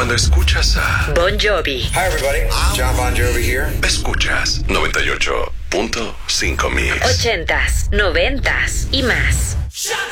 Cuando escuchas a Bon Jovi. Hi everybody, John Bon Jovi here. Escuchas 98.5 Mix. 80s, 90s y más.